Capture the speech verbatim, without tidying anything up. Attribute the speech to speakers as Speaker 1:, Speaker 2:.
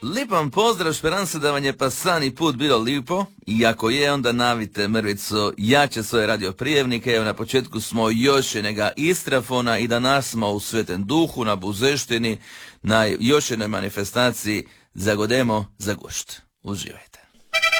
Speaker 1: Lipan pozdrav, šperam se da vam je pa sani put bilo lipo i ako je, onda navite mrvico jače svoje radioprijemnike. Evo na početku smo još jednoga istrafona i danas smo u Svetem Duhu na Buzeštini na još jednoj manifestaciji Zagodemo za gušt. Uživajte.